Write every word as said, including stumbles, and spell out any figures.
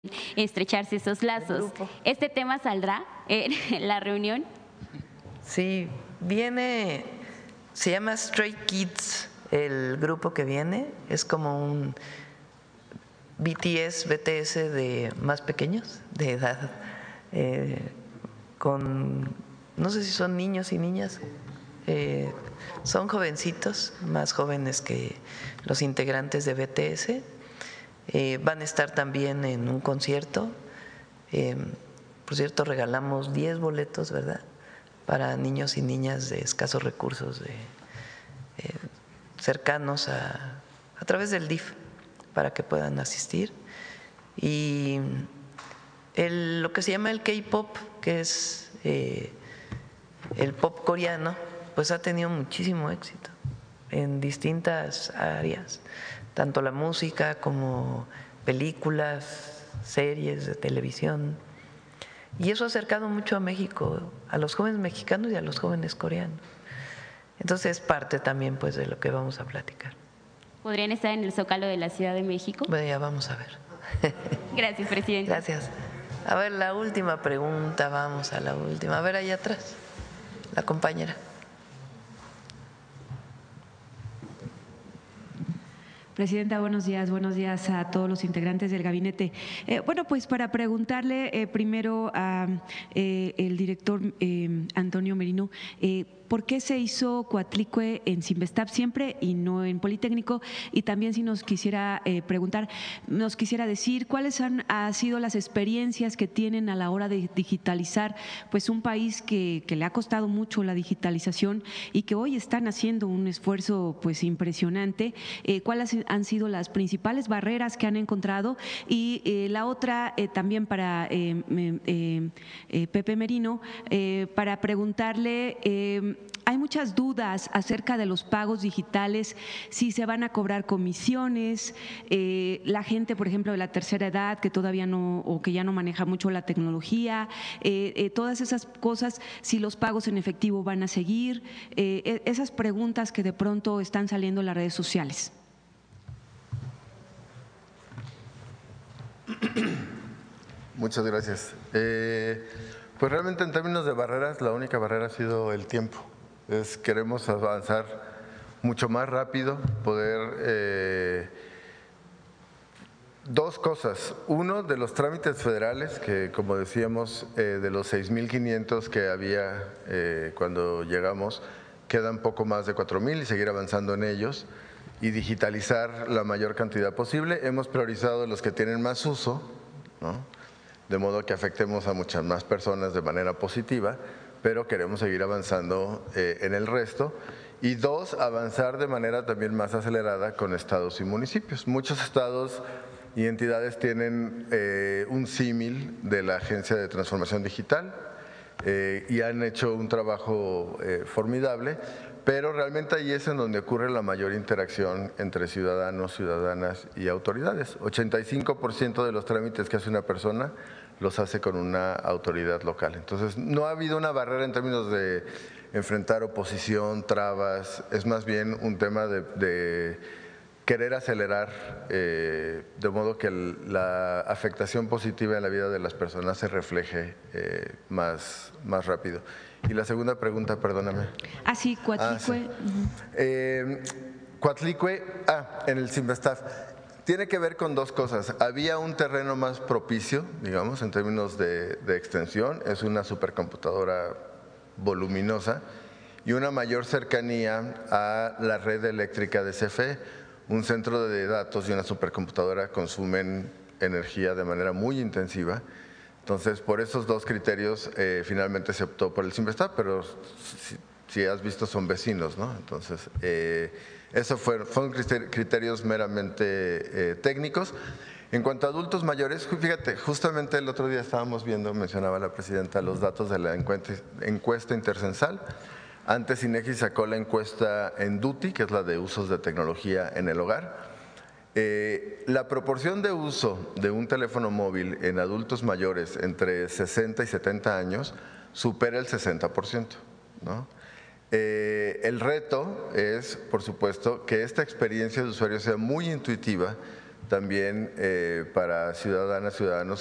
estrecharse esos lazos. ¿Este tema saldrá en la reunión? Sí, viene, se llama Stray Kids, el grupo que viene, es como un B T S, B T S de más pequeños, de edad, eh, con, no sé si son niños y niñas, eh, son jovencitos, más jóvenes que los integrantes de B T S. Eh, van a estar también en un concierto. Eh, por cierto, regalamos diez boletos, ¿verdad?, para niños y niñas de escasos recursos, de, eh, cercanos a, a través del D I F, para que puedan asistir. Y el, lo que se llama el K-pop, que es eh, el pop coreano, pues ha tenido muchísimo éxito en distintas áreas, tanto la música como películas, series de televisión. Y eso ha acercado mucho a México, a los jóvenes mexicanos y a los jóvenes coreanos. Entonces es parte también pues de lo que vamos a platicar. ¿Podrían estar en el Zócalo de la Ciudad de México? Bueno, ya vamos a ver. Gracias, presidente. Gracias. A ver, la última pregunta, vamos a la última. A ver, allá atrás, la compañera. Presidenta, buenos días. Buenos días a todos los integrantes del gabinete. Eh, bueno, pues para preguntarle eh, primero a eh, el director eh, Antonio Merino, eh, ¿por qué se hizo Coatlicue en Cinvestav siempre y no en Politécnico? Y también si nos quisiera eh, preguntar, nos quisiera decir cuáles han, han sido las experiencias que tienen a la hora de digitalizar pues un país que, que le ha costado mucho la digitalización y que hoy están haciendo un esfuerzo pues impresionante. Eh, ¿Cuáles han sido las principales barreras que han encontrado? Y eh, la otra eh, también para eh, eh, eh, Pepe Merino, eh, para preguntarle… Eh, hay muchas dudas acerca de los pagos digitales, si se van a cobrar comisiones, eh, la gente, por ejemplo, de la tercera edad que todavía no o que ya no maneja mucho la tecnología, eh, eh, todas esas cosas, si los pagos en efectivo van a seguir, eh, esas preguntas que de pronto están saliendo en las redes sociales. Muchas gracias. Eh, pues realmente en términos de barreras, la única barrera ha sido el tiempo. Es, queremos avanzar mucho más rápido, poder… Eh, dos cosas. Uno, de los trámites federales, que como decíamos, eh, de los seis mil quinientos que había eh, cuando llegamos, quedan poco más de cuatro mil y seguir avanzando en ellos y digitalizar la mayor cantidad posible. Hemos priorizado los que tienen más uso, ¿no?, de modo que afectemos a muchas más personas de manera positiva, pero queremos seguir avanzando eh, en el resto. Y dos, avanzar de manera también más acelerada con estados y municipios. Muchos estados y entidades tienen eh, un símil de la Agencia de Transformación Digital eh, y han hecho un trabajo eh, formidable, pero realmente ahí es en donde ocurre la mayor interacción entre ciudadanos, ciudadanas y autoridades. ochenta y cinco por ciento de los trámites que hace una persona los hace con una autoridad local. Entonces, no ha habido una barrera en términos de enfrentar oposición, trabas, es más bien un tema de, de querer acelerar, eh, de modo que el, la afectación positiva en la vida de las personas se refleje eh, más, más rápido. Y la segunda pregunta, perdóname. Ah, sí, Coatlicue. Ah, sí. eh, Coatlicue, ah, en el Cinvestav. Tiene que ver con dos cosas. Había un terreno más propicio, digamos, en términos de, de extensión. Es una supercomputadora voluminosa y una mayor cercanía a la red eléctrica de C F E. Un centro de datos y una supercomputadora consumen energía de manera muy intensiva. Entonces, por esos dos criterios, eh, finalmente se optó por el Cinvestav, pero si, si has visto son vecinos, ¿no? Entonces, eh, esos fueron, fueron criterios meramente eh, técnicos. En cuanto a adultos mayores, fíjate, justamente el otro día estábamos viendo, mencionaba la presidenta, los datos de la encuesta, encuesta intercensal. Antes INEGI sacó la encuesta en DUTI, que es la de usos de tecnología en el hogar. Eh, la proporción de uso de un teléfono móvil en adultos mayores entre sesenta y setenta años supera el sesenta por ciento, ¿no? Eh, el reto es, por supuesto, que esta experiencia de usuario sea muy intuitiva también eh, para ciudadanas, ciudadanos